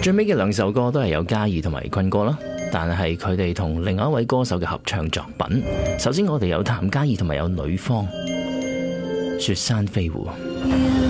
最尾嘅兩首歌都係有嘉儀同埋坤哥啦，但係佢哋同另外一位歌手嘅合唱作品。首先我哋有譚嘉儀同埋有呂方，雪山飛狐。